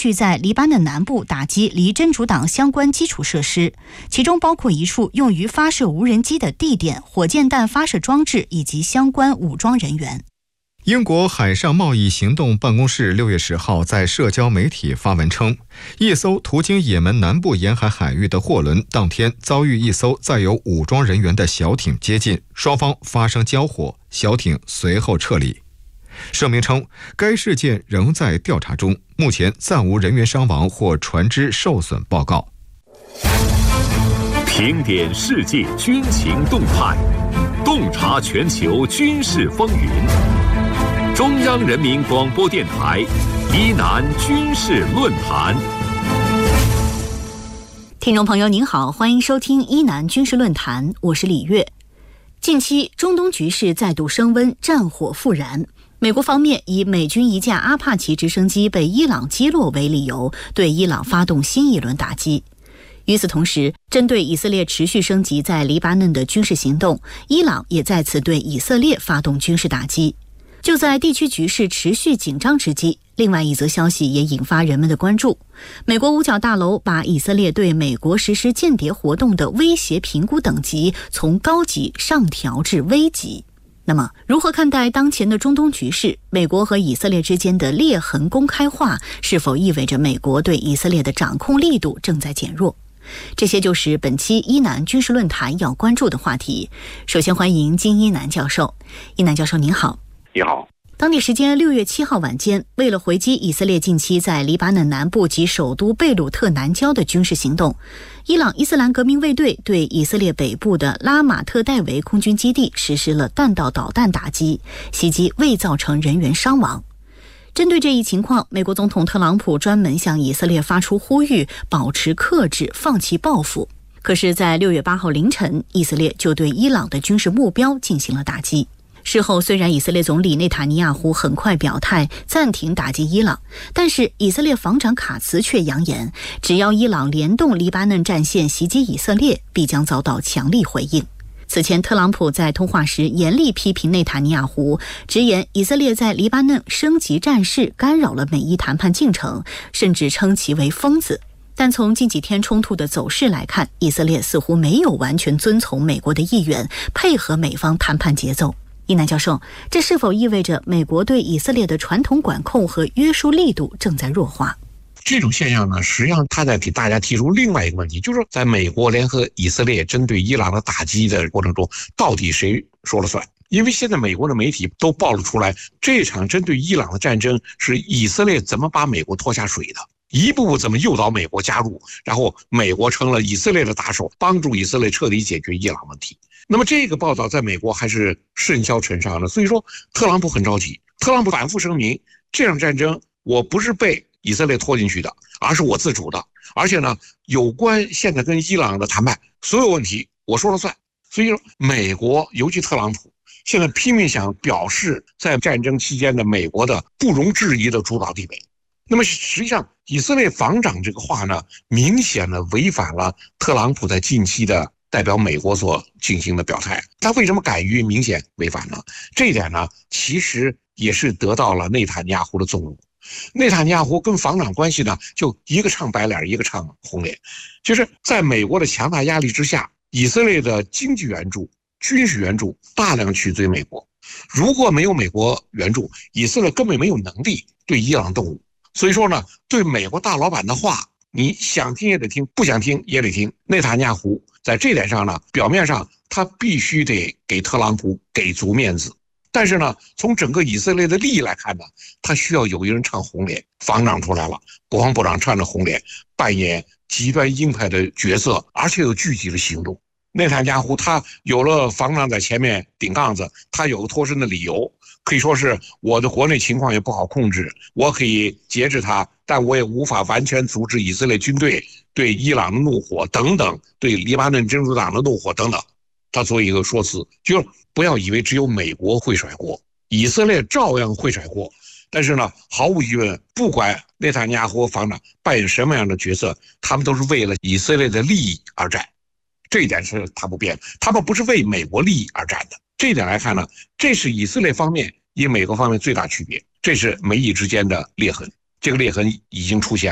续在黎巴嫩南部打击离真主党相关基础设施，其中包括一处用于发射无人机的地点、火箭弹发射装置以及相关武装人员。 英国海上贸易行动办公室6月10号在社交媒体发文称，一艘途经也门南部沿海海域的货轮当天遭遇一艘载有武装人员的小艇接近，双方发生交火，小艇随后撤离。声明称，该事件仍在调查中，目前暂无人员伤亡或船只受损报告。 评点世界军情动态，洞察全球军事风云。中央人民广播电台伊南军事论坛。 听众朋友您好，欢迎收听伊南军事论坛，我是李月。近期中东局势再度升温，战火复燃。美国方面以美军一架阿帕奇直升机被伊朗击落为理由，对伊朗发动新一轮打击。与此同时，针对以色列持续升级在黎巴嫩的军事行动，伊朗也再次对以色列发动军事打击。就在地区局势持续紧张之际，另外一则消息也引发人们的关注。美国五角大楼把以色列对美国实施间谍活动的威胁评估等级从高级上调至危级。那么，如何看待当前的中东局势？美国和以色列之间的裂痕公开化，是否意味着美国对以色列的掌控力度正在减弱？这些就是本期伊南军事论坛要关注的话题。首先欢迎金一南教授。一南教授您好。 你好。 当地时间6月7号晚间，为了回击以色列近期在黎巴嫩南部及首都贝鲁特南郊的军事行动，伊朗伊斯兰革命卫队对以色列北部的拉马特戴维空军基地实施了弹道导弹打击，袭击未造成人员伤亡。针对这一情况，美国总统特朗普专门向以色列发出呼吁，保持克制，放弃报复。可是在6月8号凌晨，以色列就对伊朗的军事目标进行了打击。事后，虽然以色列总理内塔尼亚胡很快表态暂停打击伊朗，但是以色列防长卡茨却扬言，只要伊朗联动黎巴嫩战线袭击以色列，必将遭到强力回应。此前，特朗普在通话时严厉批评内塔尼亚胡，直言以色列在黎巴嫩升级战事，干扰了美伊谈判进程，甚至称其为疯子。但从近几天冲突的走势来看，以色列似乎没有完全遵从美国的意愿，配合美方谈判节奏。伊南教授，这是否意味着美国对以色列的传统管控和约束力度正在弱化？ 这种现象呢，实际上他在给大家提出另外一个问题，就是在美国联合以色列针对伊朗的打击的过程中，到底谁说了算？因为现在美国的媒体都暴露出来，这场针对伊朗的战争是以色列怎么把美国拖下水的，一步步怎么诱导美国加入，然后美国成了以色列的打手，帮助以色列彻底解决伊朗问题。那么这个报道在美国还是甚嚣尘上的，所以说特朗普很着急。特朗普反复声明，这场战争我不是被以色列拖进去的，而是我自主的。而且呢，有关现在跟伊朗的谈判，所有问题我说了算。所以说，美国尤其特朗普现在拼命想表示在战争期间的美国的不容置疑的主导地位。那么实际上，以色列防长这个话呢，明显的违反了特朗普在近期的代表美国所进行的表态。他为什么敢于明显违反呢？这一点呢，其实也是得到了内塔尼亚胡的纵容。内塔尼亚胡跟防长关系呢，就一个唱白脸，一个唱红脸。就是在美国的强大压力之下，以色列的经济援助、军事援助大量取自于美国。如果没有美国援助，以色列根本没有能力对伊朗动武。所以说呢，对美国大老板的话，你想听也得听，不想听也得听。内塔尼亚胡在这点上呢，表面上他必须得给特朗普给足面子，但是呢，从整个以色列的利益来看呢，他需要有一人唱红脸。防长出来了，国防部长唱着红脸，扮演极端鹰派的角色，而且有具体的行动。内塔尼亚胡他有了防长在前面顶杠子，他有个脱身的理由，可以说是我的国内情况也不好控制，我可以节制他，但我也无法完全阻止以色列军队对伊朗的怒火等等，对黎巴嫩真主党的怒火等等。他做一个说辞，就是不要以为只有美国会甩锅，以色列照样会甩锅。但是呢，毫无疑问，不管内塔尼亚胡防长扮演什么样的角色，他们都是为了以色列的利益而战。这一点是他不变，他们不是为美国利益而战的。这一点来看呢，这是以色列方面与美国方面最大区别，这是美以之间的裂痕。这个裂痕已经出现